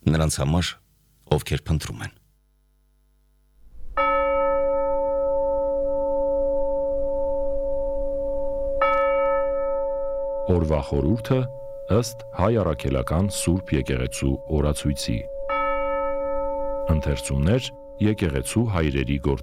նրանց համար, ովքեր փնտրում են։ Օրվա խորհուրդը ըստ Հայ առաքելական Սուրբ եկեղեցու օրացույցի։ Ընթերցումներ եկեղեցու հայրերի գործ